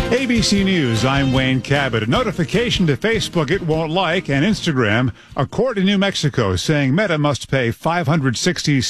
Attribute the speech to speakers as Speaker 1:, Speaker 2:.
Speaker 1: ABC News, I'm Wayne Cabot. A notification to Facebook it won't like and Instagram. A court in New Mexico saying Meta must pay $560